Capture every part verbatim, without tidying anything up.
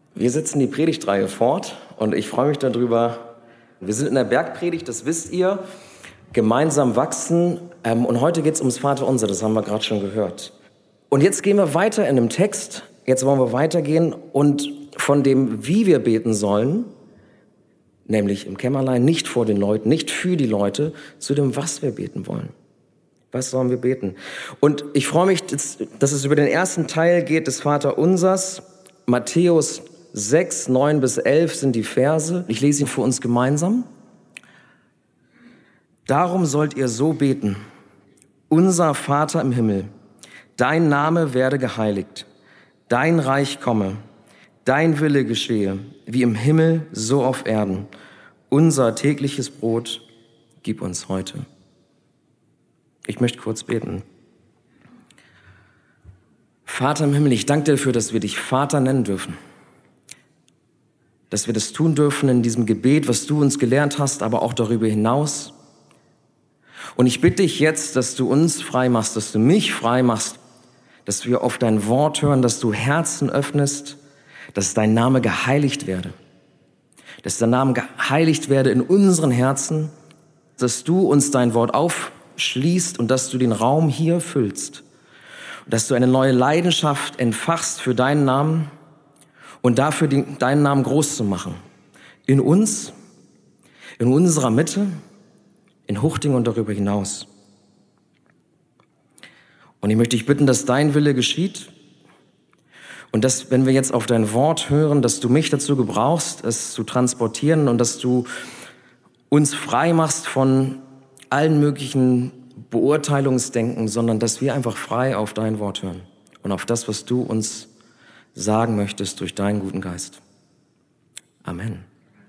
Wir setzen die Predigtreihe fort und ich freue mich darüber. Wir sind in der Bergpredigt, das wisst ihr, gemeinsam wachsen. Und heute geht es ums Vaterunser, das haben wir gerade schon gehört. Und jetzt gehen wir weiter in dem Text. Jetzt wollen wir weitergehen und von dem, wie wir beten sollen, nämlich im Kämmerlein, nicht vor den Leuten, nicht für die Leute, zu dem, was wir beten wollen. Was sollen wir beten? Und ich freue mich, dass es über den ersten Teil geht des Vaterunsers. Matthäus sechs, neun bis elf sind die Verse. Ich lese ihn für uns gemeinsam. Darum sollt ihr so beten: Unser Vater im Himmel, dein Name werde geheiligt, dein Reich komme, dein Wille geschehe, wie im Himmel, so auf Erden. Unser tägliches Brot gib uns heute. Ich möchte kurz beten. Vater im Himmel, ich danke dir dafür, dass wir dich Vater nennen dürfen. Dass wir das tun dürfen in diesem Gebet, was du uns gelehrt hast, aber auch darüber hinaus. Und ich bitte dich jetzt, dass du uns frei machst, dass du mich frei machst, dass wir auf dein Wort hören, dass du Herzen öffnest, dass dein Name geheiligt werde. Dass dein Name geheiligt werde in unseren Herzen, dass du uns dein Wort aufschließt und dass du den Raum hier füllst. Dass du eine neue Leidenschaft entfachst für deinen Namen und dafür den, deinen Namen groß zu machen. In uns, in unserer Mitte, in Huchting und darüber hinaus. Und ich möchte dich bitten, dass dein Wille geschieht und dass, wenn wir jetzt auf dein Wort hören, dass du mich dazu gebrauchst, es zu transportieren und dass du uns frei machst von allen möglichen Beurteilungsdenken, sondern dass wir einfach frei auf dein Wort hören und auf das, was du uns sagen möchtest durch deinen guten Geist. Amen.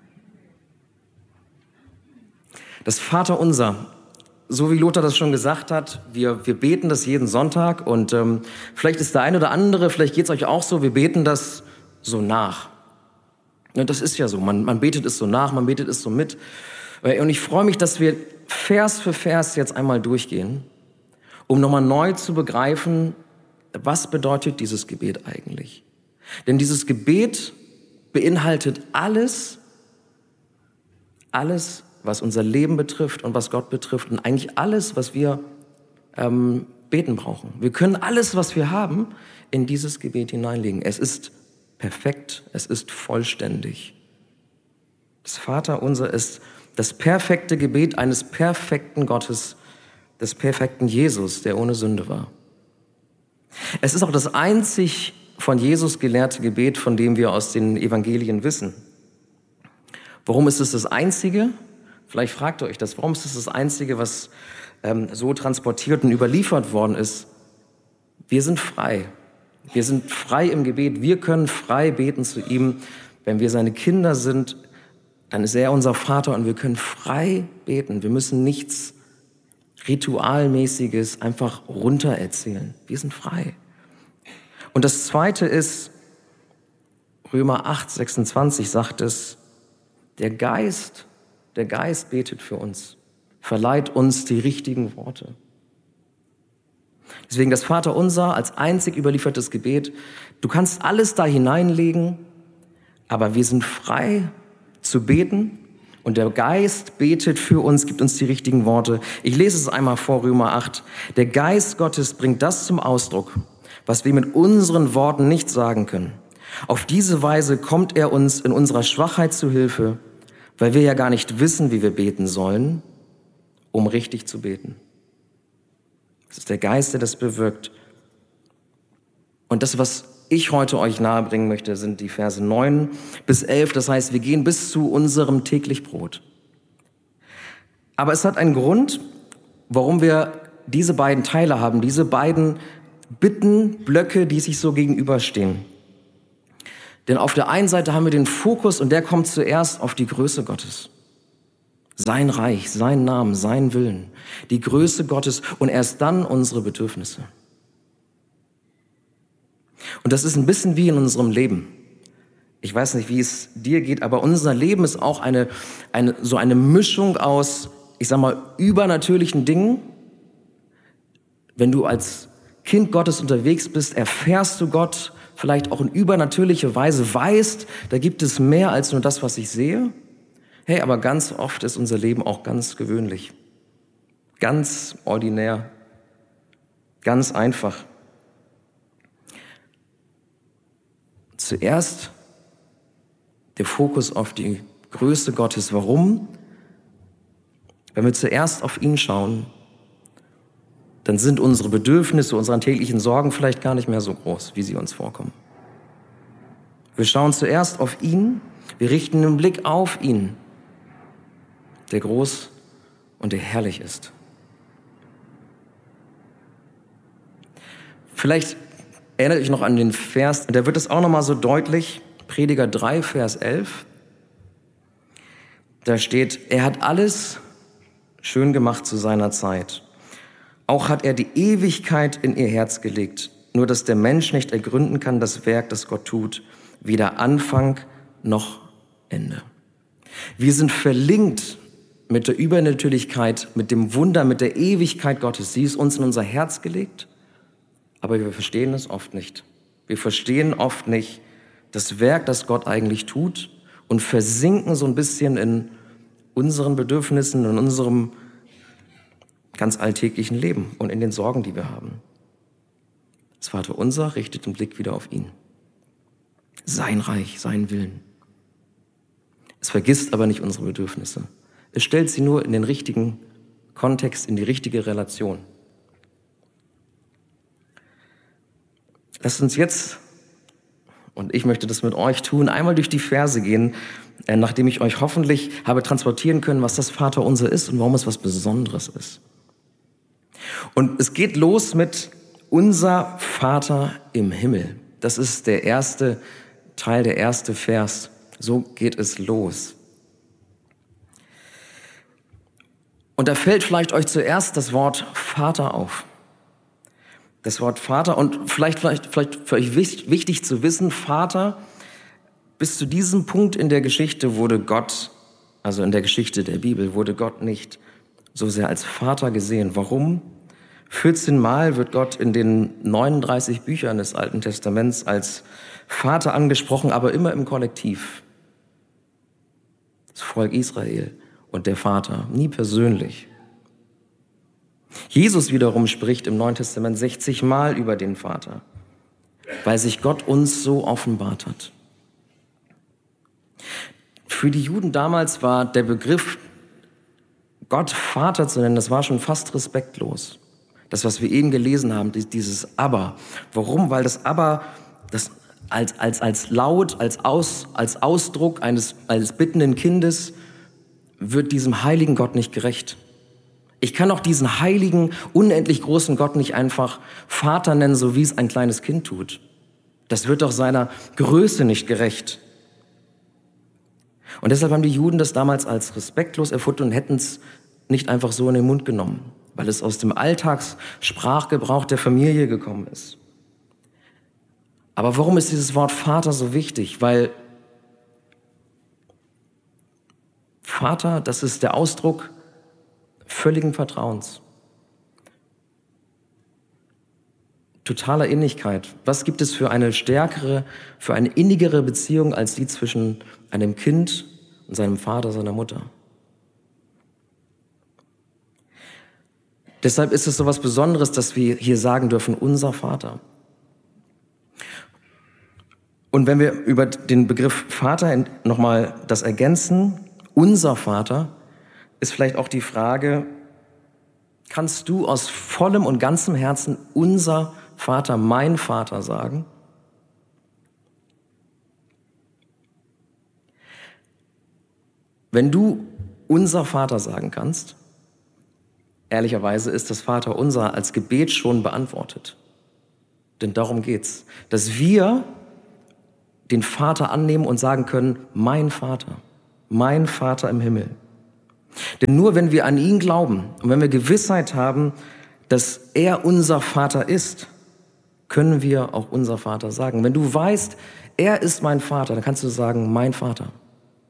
Das Vaterunser, so wie Lothar das schon gesagt hat, wir, wir beten das jeden Sonntag und ähm, vielleicht ist der eine oder andere, vielleicht geht es euch auch so, wir beten das so nach. Ja, das ist ja so, man, man betet es so nach, man betet es so mit. Und ich freue mich, dass wir Vers für Vers jetzt einmal durchgehen, um nochmal neu zu begreifen, was bedeutet dieses Gebet eigentlich? Denn dieses Gebet beinhaltet alles, alles, was unser Leben betrifft und was Gott betrifft und eigentlich alles, was wir ähm, beten brauchen. Wir können alles, was wir haben, in dieses Gebet hineinlegen. Es ist perfekt, es ist vollständig. Das Vaterunser ist das perfekte Gebet eines perfekten Gottes, des perfekten Jesus, der ohne Sünde war. Es ist auch das einzig von Jesus gelehrte Gebet, von dem wir aus den Evangelien wissen. Warum ist es das einzige? Vielleicht fragt ihr euch das. Warum ist es das einzige, was ähm, so transportiert und überliefert worden ist? Wir sind frei. Wir sind frei im Gebet. Wir können frei beten zu ihm. Wenn wir seine Kinder sind, dann ist er unser Vater und wir können frei beten. Wir müssen nichts Ritualmäßiges einfach runtererzählen. Wir sind frei. Und das Zweite ist, Römer acht, sechsundzwanzig sagt es, der Geist, der Geist betet für uns, verleiht uns die richtigen Worte. Deswegen das Vaterunser als einzig überliefertes Gebet. Du kannst alles da hineinlegen, aber wir sind frei zu beten und der Geist betet für uns, gibt uns die richtigen Worte. Ich lese es einmal vor, Römer acht. Der Geist Gottes bringt das zum Ausdruck, was wir mit unseren Worten nicht sagen können. Auf diese Weise kommt er uns in unserer Schwachheit zu Hilfe, weil wir ja gar nicht wissen, wie wir beten sollen, um richtig zu beten. Es ist der Geist, der das bewirkt. Und das, was ich heute euch nahebringen möchte, sind die Verse neun bis elf. Das heißt, wir gehen bis zu unserem täglich Brot. Aber es hat einen Grund, warum wir diese beiden Teile haben, diese beiden Bittenblöcke, die sich so gegenüberstehen. Denn auf der einen Seite haben wir den Fokus und der kommt zuerst auf die Größe Gottes. Sein Reich, sein Namen, sein Willen, die Größe Gottes und erst dann unsere Bedürfnisse. Und das ist ein bisschen wie in unserem Leben. Ich weiß nicht, wie es dir geht, aber unser Leben ist auch eine, eine, so eine Mischung aus, ich sag mal, übernatürlichen Dingen. Wenn du als Kind Gottes unterwegs bist, erfährst du Gott vielleicht auch in übernatürlicher Weise weißt, da gibt es mehr als nur das, was ich sehe. Hey, aber ganz oft ist unser Leben auch ganz gewöhnlich, ganz ordinär, ganz einfach. Zuerst der Fokus auf die Größe Gottes. Warum? Wenn wir zuerst auf ihn schauen, dann sind unsere Bedürfnisse, unsere täglichen Sorgen vielleicht gar nicht mehr so groß, wie sie uns vorkommen. Wir schauen zuerst auf ihn, wir richten den Blick auf ihn, der groß und der herrlich ist. Vielleicht erinnert euch noch an den Vers, da wird es auch nochmal so deutlich, Prediger drei, Vers elf. Da steht, er hat alles schön gemacht zu seiner Zeit. Auch hat er die Ewigkeit in ihr Herz gelegt, nur dass der Mensch nicht ergründen kann, das Werk, das Gott tut, weder Anfang noch Ende. Wir sind verlinkt mit der Übernatürlichkeit, mit dem Wunder, mit der Ewigkeit Gottes. Sie ist uns in unser Herz gelegt, aber wir verstehen es oft nicht. Wir verstehen oft nicht das Werk, das Gott eigentlich tut und versinken so ein bisschen in unseren Bedürfnissen, in unserem ganz alltäglichen Leben und in den Sorgen, die wir haben. Das Vaterunser richtet den Blick wieder auf ihn. Sein Reich, sein Willen. Es vergisst aber nicht unsere Bedürfnisse. Es stellt sie nur in den richtigen Kontext, in die richtige Relation. Lasst uns jetzt, und ich möchte das mit euch tun, einmal durch die Verse gehen, nachdem ich euch hoffentlich habe transportieren können, was das Vaterunser ist und warum es was Besonderes ist. Und es geht los mit unser Vater im Himmel. Das ist der erste Teil, der erste Vers. So geht es los. Und da fällt vielleicht euch zuerst das Wort Vater auf. Das Wort Vater und vielleicht, vielleicht, vielleicht für euch wichtig, wichtig zu wissen, Vater, bis zu diesem Punkt in der Geschichte wurde Gott, also in der Geschichte der Bibel, wurde Gott nicht so sehr als Vater gesehen. Warum? vierzehn Mal wird Gott in den neununddreißig Büchern des Alten Testaments als Vater angesprochen, aber immer im Kollektiv. Das Volk Israel und der Vater, nie persönlich. Jesus wiederum spricht im Neuen Testament sechzig Mal über den Vater, weil sich Gott uns so offenbart hat. Für die Juden damals war der Begriff, Gott Vater zu nennen, das war schon fast respektlos. Das, was wir eben gelesen haben, dieses Aber. Warum? Weil das Aber das als, als, als Laut, als, Aus, als Ausdruck eines, eines bittenden Kindes wird diesem heiligen Gott nicht gerecht. Ich kann auch diesen heiligen, unendlich großen Gott nicht einfach Vater nennen, so wie es ein kleines Kind tut. Das wird doch seiner Größe nicht gerecht. Und deshalb haben die Juden das damals als respektlos erfunden und hätten es nicht einfach so in den Mund genommen, weil es aus dem Alltagssprachgebrauch der Familie gekommen ist. Aber warum ist dieses Wort Vater so wichtig? Weil Vater, das ist der Ausdruck völligen Vertrauens, totaler Innigkeit. Was gibt es für eine stärkere, für eine innigere Beziehung als die zwischen einem Kind und seinem Vater, seiner Mutter? Deshalb ist es so was Besonderes, dass wir hier sagen dürfen, unser Vater. Und wenn wir über den Begriff Vater nochmal das ergänzen, unser Vater, ist vielleicht auch die Frage, kannst du aus vollem und ganzem Herzen unser Vater, mein Vater sagen? Wenn du unser Vater sagen kannst, ehrlicherweise ist das Vaterunser als Gebet schon beantwortet. Denn darum geht's, dass wir den Vater annehmen und sagen können, mein Vater, mein Vater im Himmel. Denn nur wenn wir an ihn glauben und wenn wir Gewissheit haben, dass er unser Vater ist, können wir auch unser Vater sagen. Wenn du weißt, er ist mein Vater, dann kannst du sagen, mein Vater,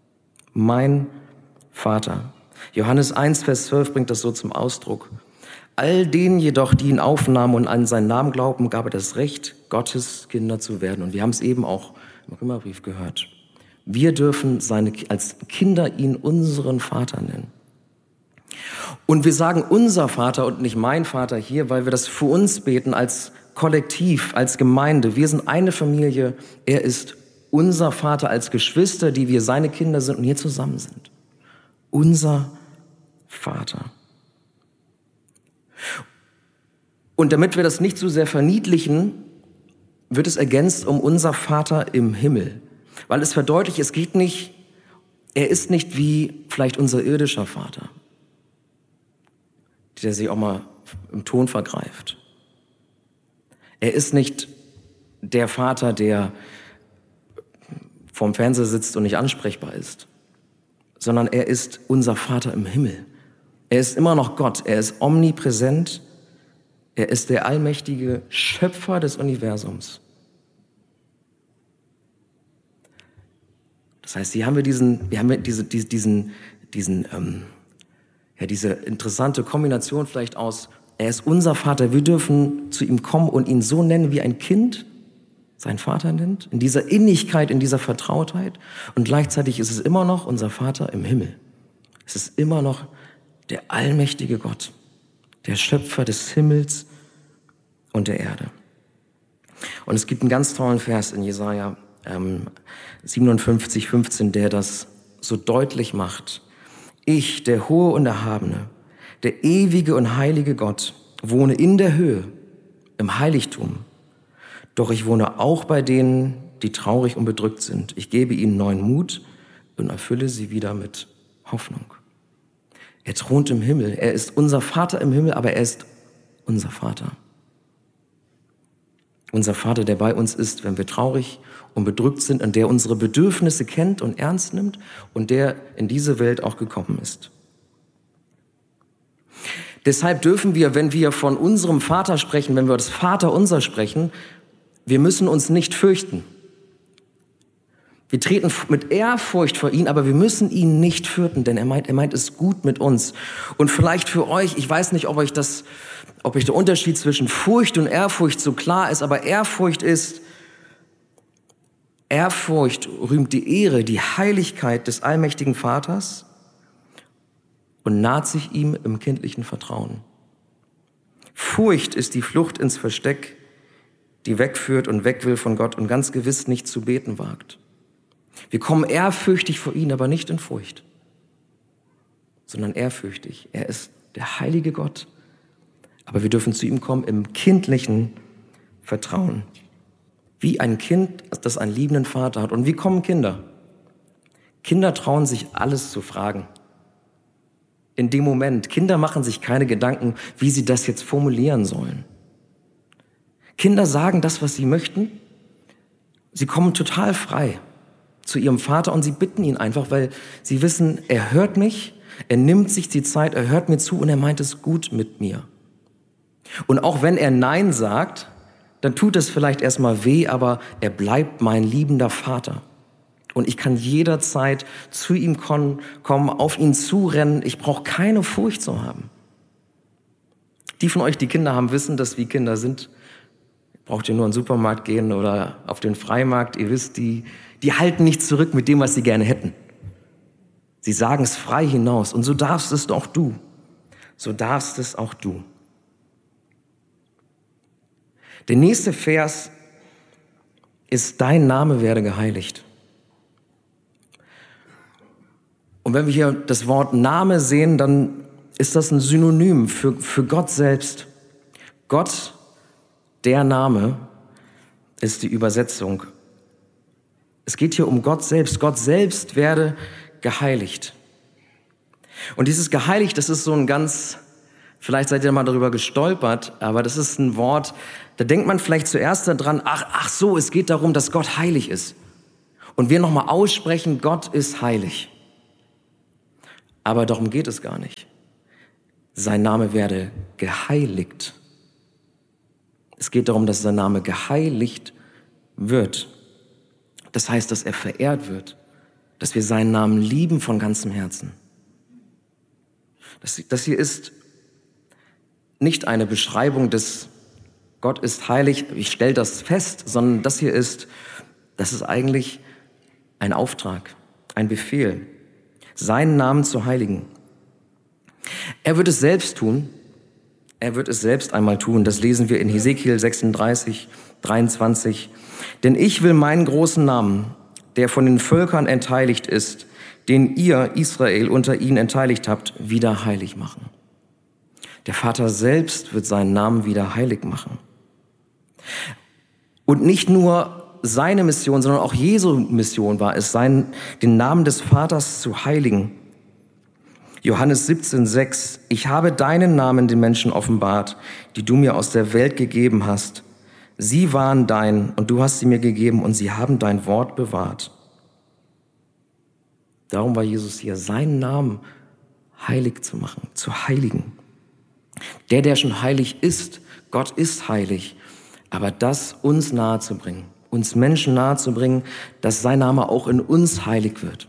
mein Vater. Johannes eins, Vers zwölf bringt das so zum Ausdruck. All denen jedoch, die ihn aufnahmen und an seinen Namen glauben, gab er das Recht, Gottes Kinder zu werden. Und wir haben es eben auch im Römerbrief gehört. Wir dürfen seine, als Kinder ihn unseren Vater nennen. Und wir sagen unser Vater und nicht mein Vater hier, weil wir das für uns beten als Kollektiv, als Gemeinde. Wir sind eine Familie. Er ist unser Vater als Geschwister, die wir seine Kinder sind und hier zusammen sind. Unser Vater. Und damit wir das nicht so sehr verniedlichen, wird es ergänzt um unser Vater im Himmel. Weil es verdeutlicht, es geht nicht, er ist nicht wie vielleicht unser irdischer Vater, der sich auch mal im Ton vergreift. Er ist nicht der Vater, der vorm Fernseher sitzt und nicht ansprechbar ist, sondern er ist unser Vater im Himmel. Er ist immer noch Gott, er ist omnipräsent, er ist der allmächtige Schöpfer des Universums. Das heißt, hier haben wir diesen, wir haben diese, diesen, diesen, ähm, ja, diese interessante Kombination vielleicht aus, er ist unser Vater, wir dürfen zu ihm kommen und ihn so nennen, wie ein Kind seinen Vater nennt, in dieser Innigkeit, in dieser Vertrautheit. Und gleichzeitig ist es immer noch unser Vater im Himmel. Es ist immer noch der allmächtige Gott, der Schöpfer des Himmels und der Erde. Und es gibt einen ganz tollen Vers in Jesaja ähm, siebenundfünfzig, fünfzehn, der das so deutlich macht. Ich, der Hohe und Erhabene, der ewige und heilige Gott, wohne in der Höhe, im Heiligtum. Doch ich wohne auch bei denen, die traurig und bedrückt sind. Ich gebe ihnen neuen Mut und erfülle sie wieder mit Hoffnung. Er thront im Himmel. Er ist unser Vater im Himmel, aber er ist unser Vater. Unser Vater, der bei uns ist, wenn wir traurig und bedrückt sind und der unsere Bedürfnisse kennt und ernst nimmt und der in diese Welt auch gekommen ist. Deshalb dürfen wir, wenn wir von unserem Vater sprechen, wenn wir das Vaterunser sprechen, wir müssen uns nicht fürchten. Wir treten mit Ehrfurcht vor ihn, aber wir müssen ihn nicht fürchten, denn er meint, er meint es gut mit uns. Und vielleicht für euch, ich weiß nicht, ob euch das, ob euch der Unterschied zwischen Furcht und Ehrfurcht so klar ist, aber Ehrfurcht ist, Ehrfurcht rühmt die Ehre, die Heiligkeit des allmächtigen Vaters und naht sich ihm im kindlichen Vertrauen. Furcht ist die Flucht ins Versteck, die wegführt und weg will von Gott und ganz gewiss nicht zu beten wagt. Wir kommen ehrfürchtig vor ihn, aber nicht in Furcht, sondern ehrfürchtig. Er ist der heilige Gott, aber wir dürfen zu ihm kommen im kindlichen Vertrauen. Wie ein Kind, das einen liebenden Vater hat. Und wie kommen Kinder? Kinder trauen sich alles zu fragen. In dem Moment. Kinder machen sich keine Gedanken, wie sie das jetzt formulieren sollen. Kinder sagen das, was sie möchten. Sie kommen total frei zu ihrem Vater und sie bitten ihn einfach, weil sie wissen, er hört mich, er nimmt sich die Zeit, er hört mir zu und er meint es gut mit mir. Und auch wenn er Nein sagt, dann tut es vielleicht erstmal weh, aber er bleibt mein liebender Vater. Und ich kann jederzeit zu ihm kommen, auf ihn zurennen. Ich brauche keine Furcht zu haben. Die von euch, die Kinder haben, wissen, dass wir Kinder sind. Braucht ihr nur in den Supermarkt gehen oder auf den Freimarkt. Ihr wisst, die, die halten nicht zurück mit dem, was sie gerne hätten. Sie sagen es frei hinaus. Und so darfst es auch du. So darfst es auch du. Der nächste Vers ist, dein Name werde geheiligt. Und wenn wir hier das Wort Name sehen, dann ist das ein Synonym für, für Gott selbst. Gott, der Name, ist die Übersetzung. Es geht hier um Gott selbst. Gott selbst werde geheiligt. Und dieses geheiligt, das ist so ein ganz, vielleicht seid ihr mal darüber gestolpert, aber das ist ein Wort, da denkt man vielleicht zuerst daran, ach, ach so, es geht darum, dass Gott heilig ist. Und wir nochmal aussprechen, Gott ist heilig. Aber darum geht es gar nicht. Sein Name werde geheiligt. Es geht darum, dass sein Name geheiligt wird. Das heißt, dass er verehrt wird, dass wir seinen Namen lieben von ganzem Herzen. Das, das hier ist nicht eine Beschreibung des Gott ist heilig, ich stelle das fest, sondern das hier ist, das ist eigentlich ein Auftrag, ein Befehl, seinen Namen zu heiligen. Er wird es selbst tun, er wird es selbst einmal tun, das lesen wir in Hesekiel sechsunddreißig, dreiundzwanzig. Denn ich will meinen großen Namen, der von den Völkern entheiligt ist, den ihr, Israel, unter ihnen entheiligt habt, wieder heilig machen. Der Vater selbst wird seinen Namen wieder heilig machen. Und nicht nur seine Mission, sondern auch Jesu Mission war es, seinen, den Namen des Vaters zu heiligen. Johannes siebzehn, sechs. Ich habe deinen Namen den Menschen offenbart, die du mir aus der Welt gegeben hast. Sie waren dein und du hast sie mir gegeben und sie haben dein Wort bewahrt. Darum war Jesus hier, seinen Namen heilig zu machen, zu heiligen. Der, der schon heilig ist, Gott ist heilig, aber das uns nahe zu bringen, uns Menschen nahe zu bringen, dass sein Name auch in uns heilig wird.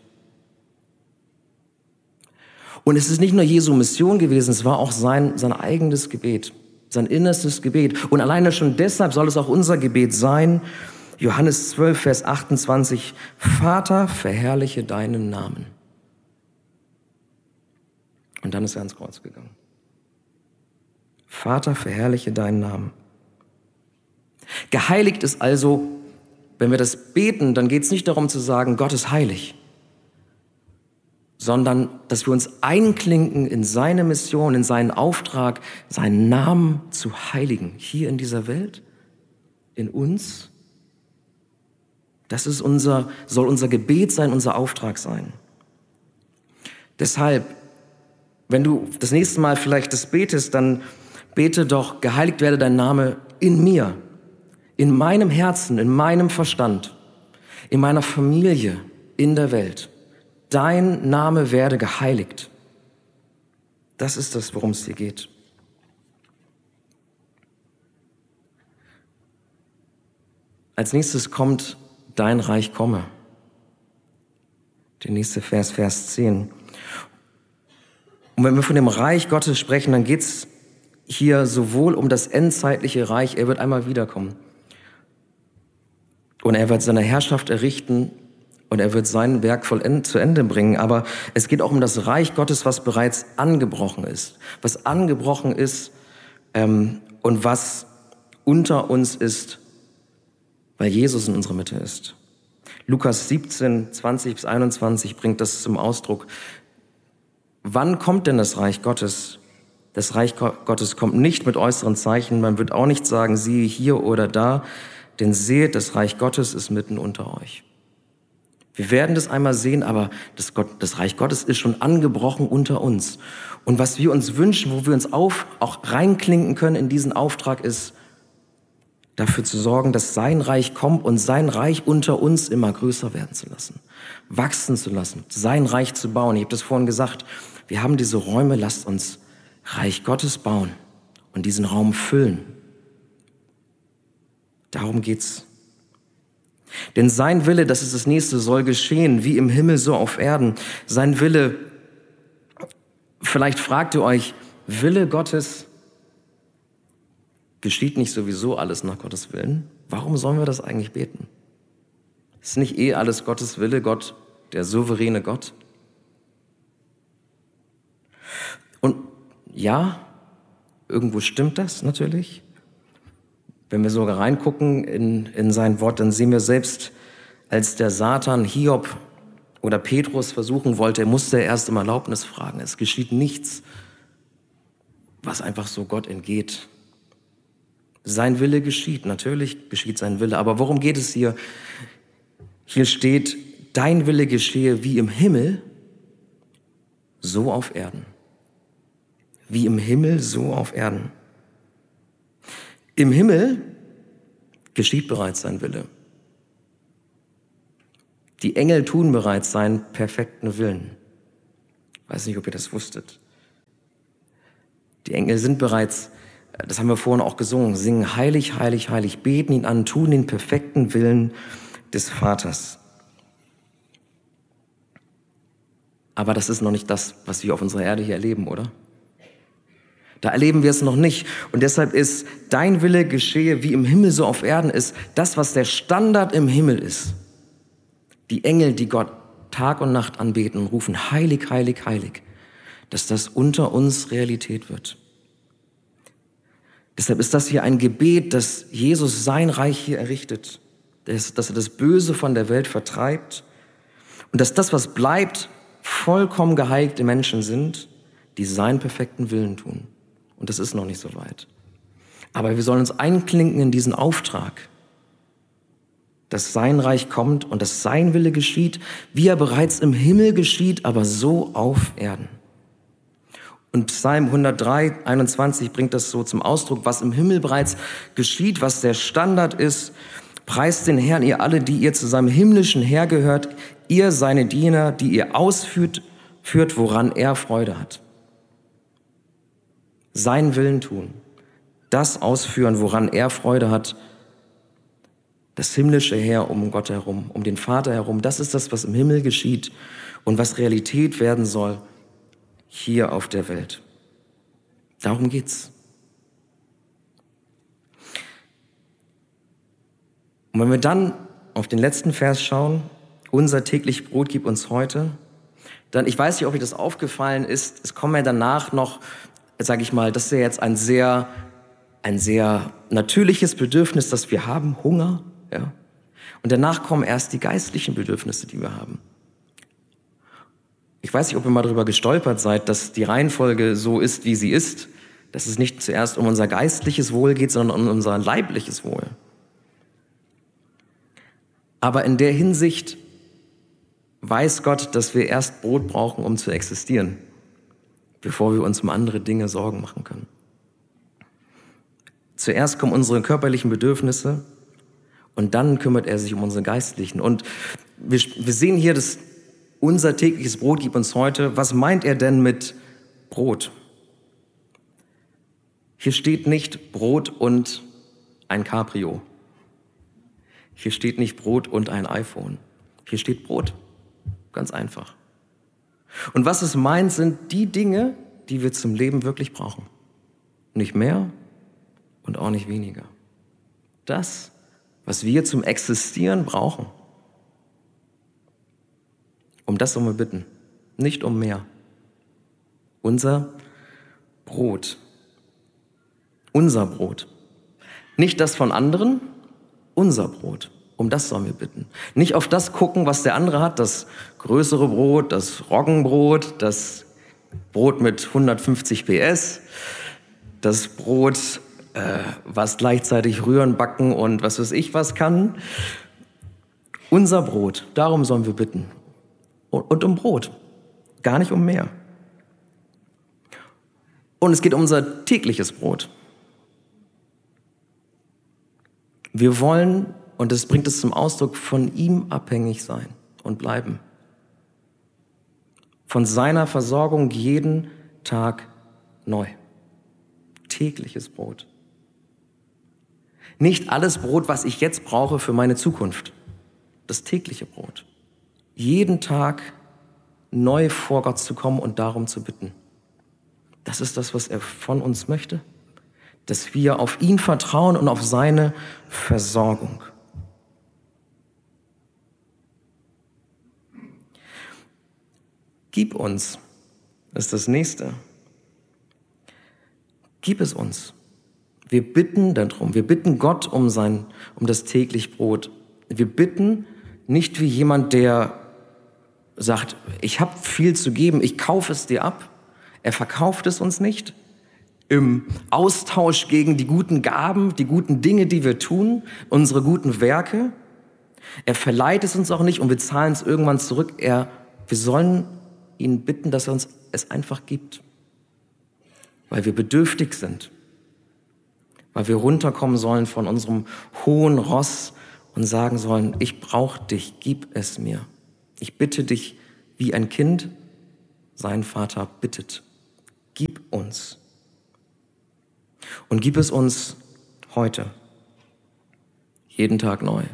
Und es ist nicht nur Jesu Mission gewesen, es war auch sein, sein eigenes Gebet, sein innerstes Gebet. Und alleine schon deshalb soll es auch unser Gebet sein. Johannes zwölf, Vers achtundzwanzig. Vater, verherrliche deinen Namen. Und dann ist er ans Kreuz gegangen. Vater, verherrliche deinen Namen. Geheiligt ist also, wenn wir das beten, dann geht es nicht darum zu sagen, Gott ist heilig, sondern dass wir uns einklinken in seine Mission, in seinen Auftrag, seinen Namen zu heiligen, hier in dieser Welt, in uns. Das ist unser, soll unser Gebet sein, unser Auftrag sein. Deshalb, wenn du das nächste Mal vielleicht das betest, dann bete doch, geheiligt werde dein Name in mir, in meinem Herzen, in meinem Verstand, in meiner Familie, in der Welt. Dein Name werde geheiligt. Das ist das, worum es hier geht. Als nächstes kommt dein Reich komme. Der nächste Vers, Vers zehn. Und wenn wir von dem Reich Gottes sprechen, dann geht es hier sowohl um das endzeitliche Reich, er wird einmal wiederkommen. Und er wird seine Herrschaft errichten und er wird sein Werk vollend zu Ende bringen. Aber es geht auch um das Reich Gottes, was bereits angebrochen ist. Was angebrochen ist ähm, und was unter uns ist, weil Jesus in unserer Mitte ist. Lukas siebzehn, zwanzig bis einundzwanzig bringt das zum Ausdruck. Wann kommt denn das Reich Gottes? Das Reich Gottes kommt nicht mit äußeren Zeichen. Man wird auch nicht sagen, siehe hier oder da. Denn seht, das Reich Gottes ist mitten unter euch. Wir werden das einmal sehen, aber das, Gott, das Reich Gottes ist schon angebrochen unter uns. Und was wir uns wünschen, wo wir uns auf, auch reinklinken können in diesen Auftrag, ist, dafür zu sorgen, dass sein Reich kommt und sein Reich unter uns immer größer werden zu lassen, wachsen zu lassen, sein Reich zu bauen. Ich habe das vorhin gesagt, wir haben diese Räume, lasst uns Reich Gottes bauen und diesen Raum füllen. Darum geht's. Denn sein Wille, das ist das Nächste, soll geschehen, wie im Himmel, so auf Erden. Sein Wille, vielleicht fragt ihr euch, Wille Gottes, geschieht nicht sowieso alles nach Gottes Willen? Warum sollen wir das eigentlich beten? Ist nicht eh alles Gottes Wille, Gott, der souveräne Gott? Und ja, irgendwo stimmt das natürlich. Wenn wir sogar reingucken in, in sein Wort, dann sehen wir selbst, als der Satan Hiob oder Petrus versuchen wollte, er musste erst um Erlaubnis fragen. Es geschieht nichts, was einfach so Gott entgeht. Sein Wille geschieht, natürlich geschieht sein Wille. Aber worum geht es hier? Hier steht, dein Wille geschehe wie im Himmel, so auf Erden. Wie im Himmel, so auf Erden. Im Himmel geschieht bereits sein Wille. Die Engel tun bereits seinen perfekten Willen. Ich weiß nicht, ob ihr das wusstet. Die Engel sind bereits, das haben wir vorhin auch gesungen, singen heilig, heilig, heilig, beten ihn an, tun den perfekten Willen des Vaters. Aber das ist noch nicht das, was wir auf unserer Erde hier erleben, oder? Da erleben wir es noch nicht. Und deshalb ist dein Wille geschehe, wie im Himmel so auf Erden ist, das, was der Standard im Himmel ist. Die Engel, die Gott Tag und Nacht anbeten und rufen, heilig, heilig, heilig, dass das unter uns Realität wird. Deshalb ist das hier ein Gebet, dass Jesus sein Reich hier errichtet, dass, dass er das Böse von der Welt vertreibt und dass das, was bleibt, vollkommen geheiligte Menschen sind, die seinen perfekten Willen tun. Und das ist noch nicht so weit. Aber wir sollen uns einklinken in diesen Auftrag, dass sein Reich kommt und dass sein Wille geschieht, wie er bereits im Himmel geschieht, aber so auf Erden. Und Psalm hundertdrei, einundzwanzig bringt das so zum Ausdruck, was im Himmel bereits geschieht, was der Standard ist. Preist den Herrn, ihr alle, die ihr zu seinem himmlischen Heer gehört, ihr seine Diener, die ihr ausführt, führt, woran er Freude hat. Seinen Willen tun, das ausführen, woran er Freude hat, das himmlische Heer um Gott herum, um den Vater herum, das ist das, was im Himmel geschieht und was Realität werden soll hier auf der Welt. Darum geht's. Und wenn wir dann auf den letzten Vers schauen, unser täglich Brot gib uns heute, dann, ich weiß nicht, ob euch das aufgefallen ist, es kommen ja danach noch, sage ich mal, das ist ja jetzt ein sehr, ein sehr natürliches Bedürfnis, das wir haben, Hunger, ja. Und danach kommen erst die geistlichen Bedürfnisse, die wir haben. Ich weiß nicht, ob ihr mal darüber gestolpert seid, dass die Reihenfolge so ist, wie sie ist, dass es nicht zuerst um unser geistliches Wohl geht, sondern um unser leibliches Wohl. Aber in der Hinsicht weiß Gott, dass wir erst Brot brauchen, um zu existieren, bevor wir uns um andere Dinge Sorgen machen können. Zuerst kommen unsere körperlichen Bedürfnisse und dann kümmert er sich um unsere geistlichen. Und wir, wir sehen hier, dass unser tägliches Brot gib uns heute. Was meint er denn mit Brot? Hier steht nicht Brot und ein Cabrio. Hier steht nicht Brot und ein iPhone. Hier steht Brot. Ganz einfach. Und was es meint, sind die Dinge, die wir zum Leben wirklich brauchen. Nicht mehr und auch nicht weniger. Das, was wir zum Existieren brauchen. Um das sollen wir bitten, nicht um mehr. Unser Brot. Unser Brot. Nicht das von anderen, unser Brot. Um das sollen wir bitten. Nicht auf das gucken, was der andere hat, das größere Brot, das Roggenbrot, das Brot mit hundertfünfzig P S, das Brot, äh, was gleichzeitig rühren, backen und was weiß ich was kann. Unser Brot, darum sollen wir bitten. Und, und um Brot, gar nicht um mehr. Und es geht um unser tägliches Brot. Wir wollen, und das bringt es zum Ausdruck, von ihm abhängig sein und bleiben. Von seiner Versorgung jeden Tag neu. Tägliches Brot. Nicht alles Brot, was ich jetzt brauche für meine Zukunft. Das tägliche Brot. Jeden Tag neu vor Gott zu kommen und darum zu bitten. Das ist das, was er von uns möchte. Dass wir auf ihn vertrauen und auf seine Versorgung. Gib uns, das ist das Nächste. Gib es uns. Wir bitten darum, wir bitten Gott um sein, um das täglich Brot. Wir bitten nicht wie jemand, der sagt, ich habe viel zu geben, ich kaufe es dir ab. Er verkauft es uns nicht. Im Austausch gegen die guten Gaben, die guten Dinge, die wir tun, unsere guten Werke. Er verleiht es uns auch nicht und wir zahlen es irgendwann zurück. Er, wir sollen ihn bitten, dass er uns es einfach gibt. Weil wir bedürftig sind. Weil wir runterkommen sollen von unserem hohen Ross und sagen sollen, ich brauche dich, gib es mir. Ich bitte dich, wie ein Kind seinen Vater bittet. Gib uns. Und gib es uns heute. Jeden Tag neu.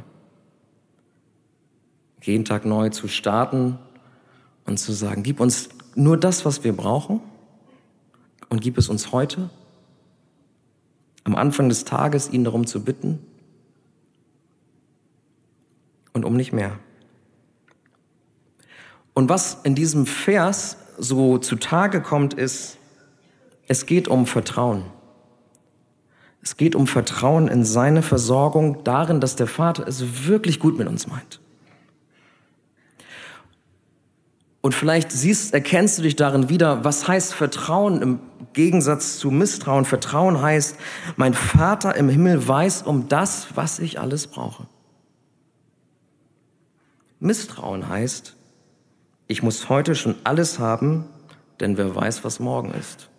Jeden Tag neu zu starten und zu sagen, gib uns nur das, was wir brauchen. Und gib es uns heute, am Anfang des Tages, ihn darum zu bitten und um nicht mehr. Und was in diesem Vers so zutage kommt, ist, es geht um Vertrauen. Es geht um Vertrauen in seine Versorgung, darin, dass der Vater es wirklich gut mit uns meint. Und vielleicht siehst, erkennst du dich darin wieder, was heißt Vertrauen im Gegensatz zu Misstrauen. Vertrauen heißt, mein Vater im Himmel weiß um das, was ich alles brauche. Misstrauen heißt, ich muss heute schon alles haben, denn wer weiß, was morgen ist.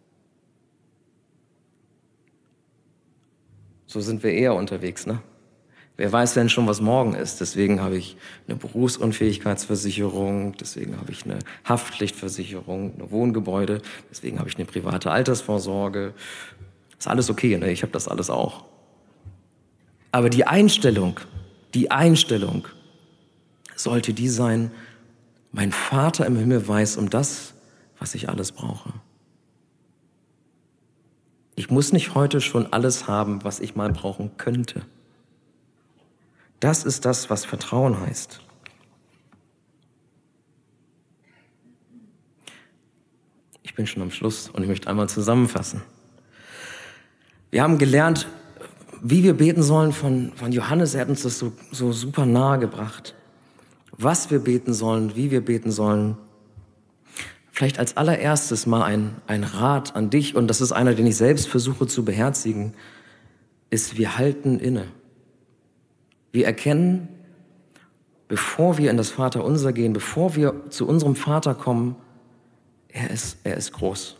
So sind wir eher unterwegs, ne? Wer weiß denn schon, was morgen ist? Deswegen habe ich eine Berufsunfähigkeitsversicherung, deswegen habe ich eine Haftpflichtversicherung, eine Wohngebäude, deswegen habe ich eine private Altersvorsorge. Ist alles okay, ne? Ich habe das alles auch. Aber die Einstellung, die Einstellung sollte die sein, mein Vater im Himmel weiß um das, was ich alles brauche. Ich muss nicht heute schon alles haben, was ich mal brauchen könnte. Das ist das, was Vertrauen heißt. Ich bin schon am Schluss und ich möchte einmal zusammenfassen. Wir haben gelernt, wie wir beten sollen von, von Johannes. Er hat uns das so, so super nahe gebracht. Was wir beten sollen, wie wir beten sollen. Vielleicht als allererstes mal ein, ein Rat an dich, und das ist einer, den ich selbst versuche zu beherzigen, ist, wir halten inne. Wir erkennen, bevor wir in das Vaterunser gehen, bevor wir zu unserem Vater kommen, er ist, er ist groß.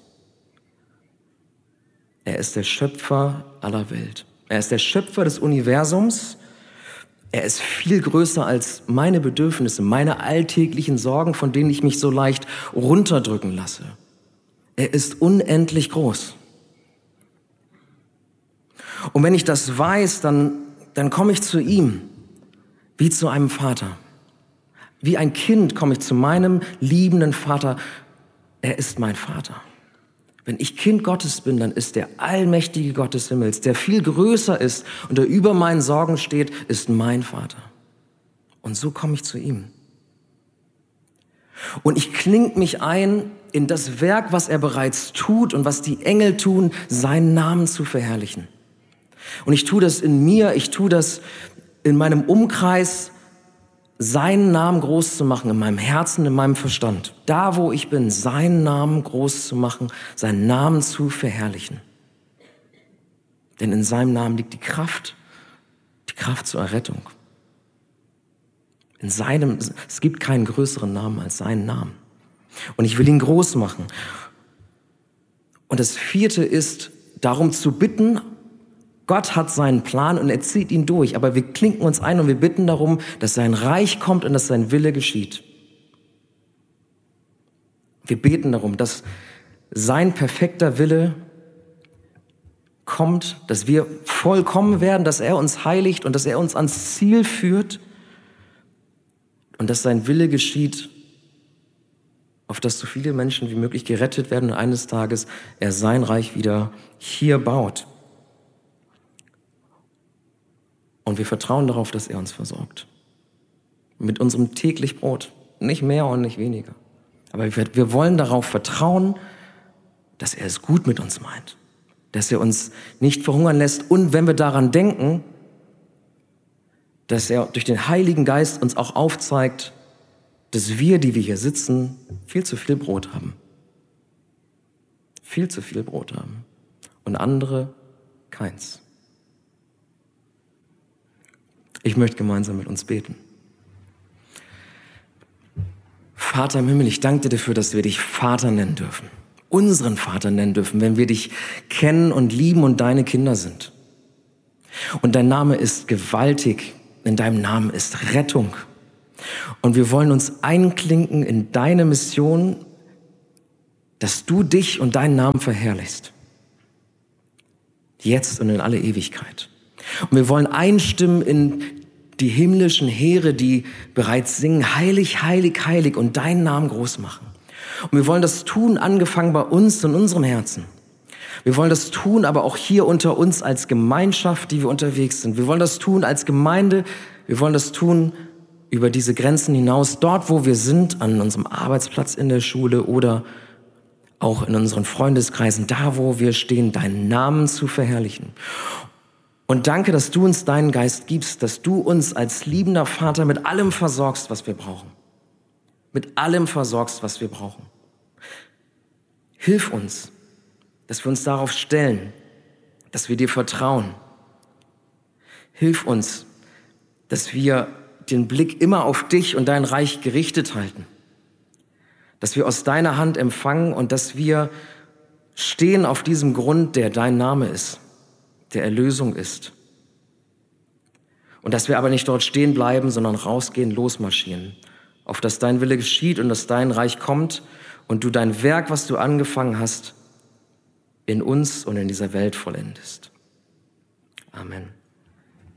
Er ist der Schöpfer aller Welt. Er ist der Schöpfer des Universums. Er ist viel größer als meine Bedürfnisse, meine alltäglichen Sorgen, von denen ich mich so leicht runterdrücken lasse. Er ist unendlich groß. Und wenn ich das weiß, dann, dann komme ich zu ihm, wie zu einem Vater. Wie ein Kind komme ich zu meinem liebenden Vater. Er ist mein Vater. Wenn ich Kind Gottes bin, dann ist der allmächtige Gott des Himmels, der viel größer ist und der über meinen Sorgen steht, ist mein Vater. Und so komme ich zu ihm. Und ich klinge mich ein in das Werk, was er bereits tut und was die Engel tun, seinen Namen zu verherrlichen. Und ich tue das in mir, ich tue das in meinem Umkreis, seinen Namen groß zu machen, in meinem Herzen, in meinem Verstand. Da, wo ich bin, seinen Namen groß zu machen, seinen Namen zu verherrlichen. Denn in seinem Namen liegt die Kraft, die Kraft zur Errettung. In seinem, es gibt keinen größeren Namen als seinen Namen. Und ich will ihn groß machen. Und das vierte ist, darum zu bitten. Gott hat seinen Plan und er zieht ihn durch, aber wir klinken uns ein und wir bitten darum, dass sein Reich kommt und dass sein Wille geschieht. Wir beten darum, dass sein perfekter Wille kommt, dass wir vollkommen werden, dass er uns heiligt und dass er uns ans Ziel führt und dass sein Wille geschieht, auf dass so viele Menschen wie möglich gerettet werden und eines Tages er sein Reich wieder hier baut. Und wir vertrauen darauf, dass er uns versorgt. Mit unserem täglich Brot. Nicht mehr und nicht weniger. Aber wir, wir wollen darauf vertrauen, dass er es gut mit uns meint. Dass er uns nicht verhungern lässt. Und wenn wir daran denken, dass er durch den Heiligen Geist uns auch aufzeigt, dass wir, die wir hier sitzen, viel zu viel Brot haben. Viel zu viel Brot haben. Und andere keins. Ich möchte gemeinsam mit uns beten. Vater im Himmel, ich danke dir dafür, dass wir dich Vater nennen dürfen. Unseren Vater nennen dürfen, wenn wir dich kennen und lieben und deine Kinder sind. Und dein Name ist gewaltig. In deinem Namen ist Rettung. Und wir wollen uns einklinken in deine Mission, dass du dich und deinen Namen verherrlichst. Jetzt und in alle Ewigkeit. Und wir wollen einstimmen in die himmlischen Heere, die bereits singen, heilig, heilig, heilig und deinen Namen groß machen. Und wir wollen das tun, angefangen bei uns in unserem Herzen. Wir wollen das tun, aber auch hier unter uns als Gemeinschaft, die wir unterwegs sind. Wir wollen das tun als Gemeinde. Wir wollen das tun über diese Grenzen hinaus, dort, wo wir sind, an unserem Arbeitsplatz in der Schule oder auch in unseren Freundeskreisen, da, wo wir stehen, deinen Namen zu verherrlichen. Und danke, dass du uns deinen Geist gibst, dass du uns als liebender Vater mit allem versorgst, was wir brauchen. Mit allem versorgst, was wir brauchen. Hilf uns, dass wir uns darauf stellen, dass wir dir vertrauen. Hilf uns, dass wir den Blick immer auf dich und dein Reich gerichtet halten. Dass wir aus deiner Hand empfangen und dass wir stehen auf diesem Grund, der dein Name ist, der Erlösung ist. Und dass wir aber nicht dort stehen bleiben, sondern rausgehen, losmarschieren, auf dass dein Wille geschieht und dass dein Reich kommt und du dein Werk, was du angefangen hast, in uns und in dieser Welt vollendest. Amen.